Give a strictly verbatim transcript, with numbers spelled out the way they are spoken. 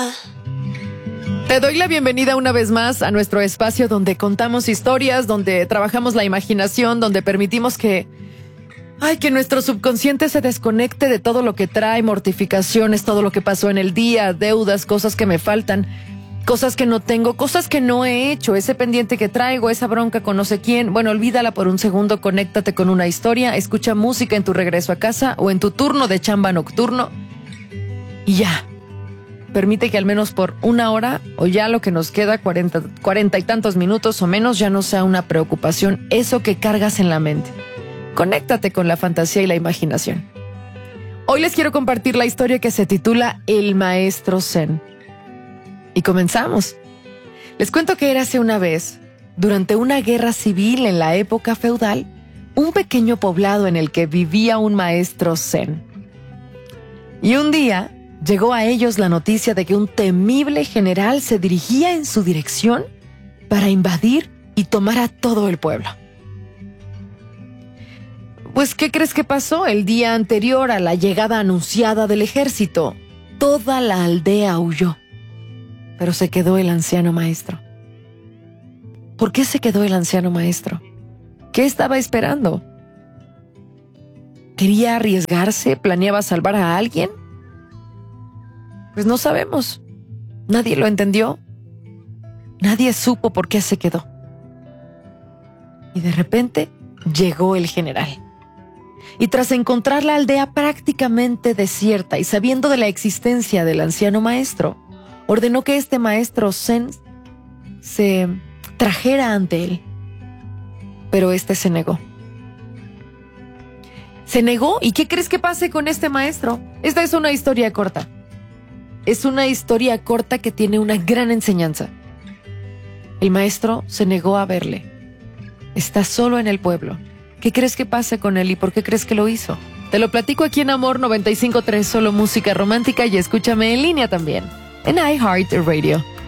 Te doy la bienvenida una vez más a nuestro espacio donde contamos historias, donde trabajamos la imaginación, donde permitimos que, ay, que nuestro subconsciente se desconecte de todo lo que trae, mortificaciones, todo lo que pasó en el día, deudas, cosas que me faltan, cosas que no tengo, cosas que no he hecho, ese pendiente que traigo, esa bronca con no sé quién. Bueno, olvídala por un segundo, conéctate con una historia, escucha música en tu regreso a casa o en tu turno de chamba nocturno y ya. Permite que al menos por una hora o ya lo que nos queda, cuarenta, cuarenta y tantos minutos o menos, ya no sea una preocupación eso que cargas en la mente. Conéctate con la fantasía y la imaginación. Hoy les quiero compartir la historia que se titula El Maestro Zen. Y comenzamos. Les cuento que érase una vez, durante una guerra civil en la época feudal, un pequeño poblado en el que vivía un maestro Zen. Y un día llegó a ellos la noticia de que un temible general se dirigía en su dirección para invadir y tomar a todo el pueblo. Pues, ¿qué crees que pasó? El día anterior a la llegada anunciada del ejército, toda la aldea huyó, pero se quedó el anciano maestro. ¿Por qué se quedó el anciano maestro? ¿Qué estaba esperando? ¿Quería arriesgarse? ¿Planeaba salvar a alguien? Pues no sabemos. Nadie lo entendió. Nadie supo por qué se quedó. Y de repente llegó el general. Y tras encontrar la aldea prácticamente desierta y sabiendo de la existencia del anciano maestro, ordenó que este maestro Zen se trajera ante él. Pero este se negó. Se negó, ¿y qué crees que pase con este maestro? Esta es una historia corta. Es una historia corta que tiene una gran enseñanza. El maestro se negó a verle. Está solo en el pueblo. ¿Qué crees que pase con él y por qué crees que lo hizo? Te lo platico aquí en Amor noventa y cinco punto tres, solo música romántica, y escúchame en línea también, en iHeartRadio.